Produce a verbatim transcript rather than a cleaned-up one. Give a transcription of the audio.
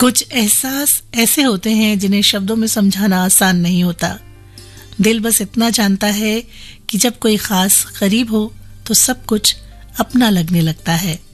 कुछ एहसास ऐसे होते हैं जिन्हें शब्दों में समझाना आसान नहीं होता। दिल बस इतना जानता है कि जब कोई खास करीब हो तो सब कुछ अपना लगने लगता है।